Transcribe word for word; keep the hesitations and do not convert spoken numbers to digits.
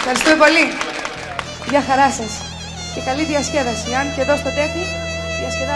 Ευχαριστούμε πολύ. Γεια χαρά σας. Και καλή διασκέδαση. Αν και εδώ στο τέχνη διασκεδάζουμε.